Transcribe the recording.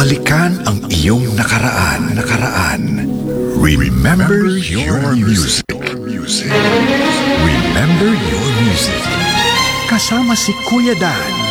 Balikan ang iyong nakaraan. Remember your music. Remember your music. Kasama si Kuya Dan.